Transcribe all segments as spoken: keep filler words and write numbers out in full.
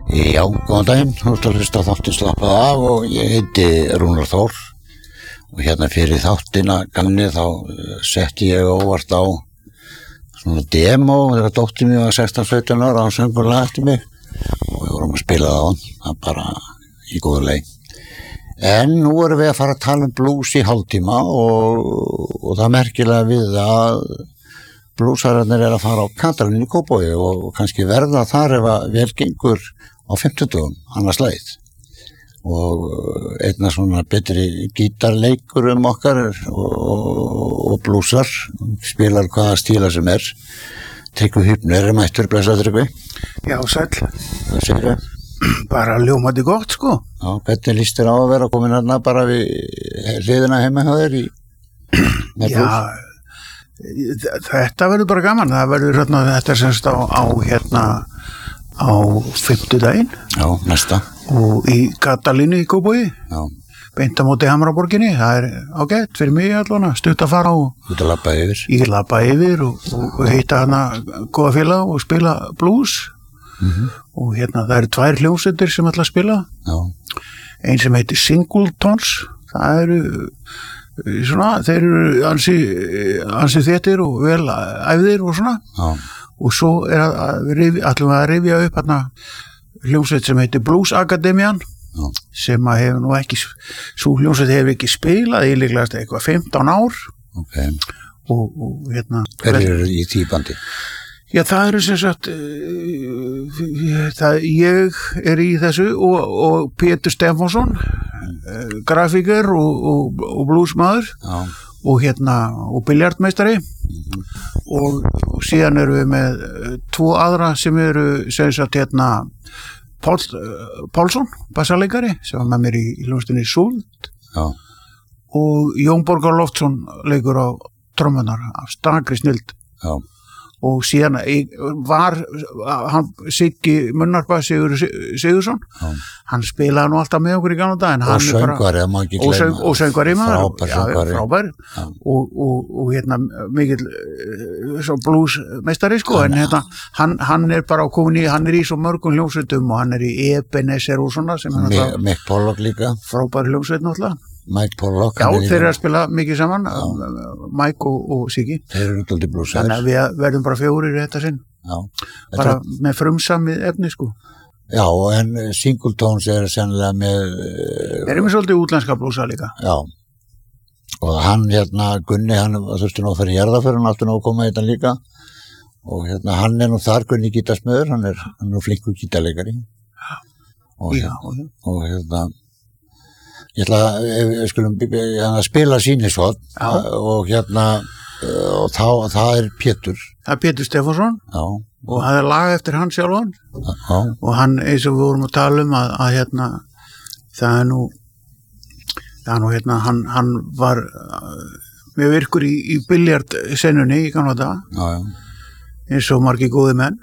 Já, góðan daginn, þú ert að hlusta á þáttinn Slappað af og ég heiti Rúnar Þór og hérna fyrir þáttina ganni þá setti ég óvart á svona demo þegar dóttir mér var sextán sautján ára og hann söngur lag eftir mig og við vorum að spila það á hann, það bara í góðu leið. En nú erum við að fara að tala um blues í hálftíma og, og það merkilega við að bluesararnir er að fara á Katalínu í Kópavogi og, og kannski verða þar ef að vel gengur á fimmtudögum, annars leið. Og einna svona betri gítarleikur um okkar og, og bluesar, spilar hvaða stíla sem er. Tryggvi Hypnir er mættur, blessað Tryggvi. Já, sæll. Hvað segirðu? Bara ljómandi gott, sko. Já, hvernig líst þér á að vera komin hérna bara við hliðina heima hjá þér í með blues? Já, þetta verður bara gaman. Það verður hérna, þetta er semst á, á hérna á fimmtudaginn. Já, næsta. Og í Katalínu í Kópavogi. Já. Beint á móti Hamraborginni. Það er ágætt fyrir mig allavega, stutt að fara og Út að labba yfir. Ég labba yfir og, og hitta hana góða félag og spila blues. Mm-hmm. Og hérna það eru tvær hljómsveitir sem ætla að spila. Já. Ein sem heitir Singletons. Það eru svona, þeir eru ansi, ansi þéttir og vel æfðir og svona. Já. Og svo er að, að ætlum við að rifja upp hérna hljómsveit sem heitir Blues Akademian. Já. Sem að hefur nú ekki, svo hljómsveit hefur ekki spilað í líklegast eitthvað fimmtán ár. Ok. Og, og hérna. Hver eru í því bandi? Já, það eru sem sagt, uh, það, ég er í þessu og, og Pétur Stefánsson, uh, grafíker og, og, og bluesmaður. Já. Og hérna, og biljartmeistari. Mm-hmm. og, og síðan eru við með uh, tvo aðra sem eru, sem sagt hérna, Pál, uh, Pálsson, bassaleikari, sem var með mér í, í hljómsveitinni Súld. Já. Og Jón Borgar Loftsson leikur á trommunar af stakri snild. Já. Og síðan var hann Siggi Munnarpa Sigur Sigursson. Já. Hann spilaði nú alltaf með okkur í gamla dag og söngvari, það má ekki gleyma. Söng, og söngvari maður frábær söngvari. Frábær. Og, og, og hérna mikill svo bluesmeistari sko. En hérna hann, hann er bara komin í, hann er í svo mörgum hljómsveitum og hann er í Ebenezer og svona sem hann alltaf Mick Pollock líka. Frábær hljómsveit náttúrulega. Mike Pollock. Já, þeir eru að spila mikið saman, Mike og, og Siggi. Þeir eru út aldrei blúsar. Þannig að við verðum bara fjórir í þetta sinn. Já. Bara þetta... með frumsamið efni, sko. Já, en Singletons er sennilega með... Þeir eru með svolítið útlenska blúsa líka. Já. Og hann, hérna, Gunni, hann þurfti nú að fara í jarðaför, hann átti nú að koma í þetta líka. Og hérna, hann er nú þar, Gunni gítarsmiður, hann er, hann er nú flinkur gítarleikari. Já. Og, já. Hérna, og hérna... Ég ætla að, við skulum að spila sínisvot og hérna, og þá, það er Pétur. Það er Pétur Stefánsson. Já. Og það er lag eftir hann sjálfan. Já. Og hann, eins og við vorum að tala um að, að hérna, það er nú, það er nú hérna, hann, hann var með virkur í, í biljardsennunni í gamla daga. Já, já. Eins og margir góði menn.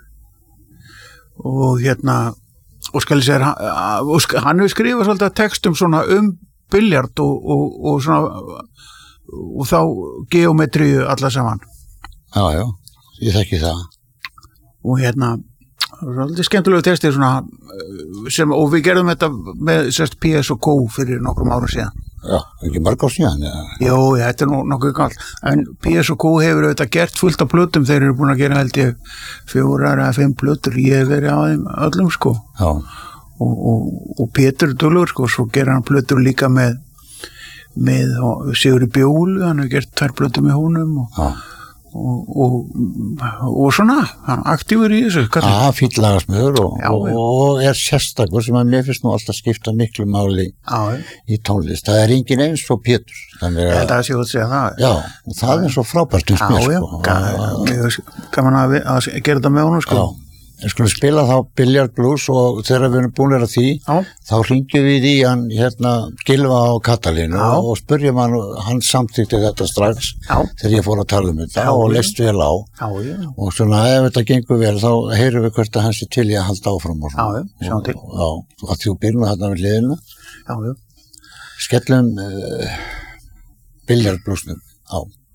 Og hérna, og skal ég segja, hann hefur skrifað svolítið textum svona um biljard og, og, og svona og þá geometríu alla saman. Já, já, ég þekki það. Og hérna, svolítið skemmtilegu textir svona sem, og við gerðum þetta með sérst P S og K fyrir nokkrum árum síðan. Já, ekki mörg á síðan. Ja. Jó, þetta er nú nokkuð galt. En P S og K hefur auðvitað gert fullt af plötum, þeir eru búin að gera held ég fjórar eða fimm plötur, ég hef verið á þeim öllum sko. Já. Og, og, og Pétur Dullur sko, svo gerir hann plötur líka með með Sigurði Bjólu, hann hefur gert tvær plötur með honum og já. Og, og, og svona hann aktífur í þessu ja, fíll lagasmiður og, já, og, og er sérstakur sem að mér finnst nú alltaf skipta miklu máli já, í tónlist það er engin eins og Pétur þannig að það sé út að segja það já, og það já, er svo frábært um mér sko. Gaman að, að gera þetta með honum sko. Já, ég skulle spila þá biljartblues og þegar við erum búin að því já. Þá hringjum við í hann hérna Gylfa á Katalínu já. Og spurjum hann, hann samþykti þetta strax já. Þegar ég fór að tala um þetta já, og leist vel á já, já. Og svona ef þetta gengur vel þá heyrum við hvert að hann sé til í að halda áfram og svona já, já, og, já, að þú byrjum þarna við liðina já, já. Skellum uh, biljartbluesnum á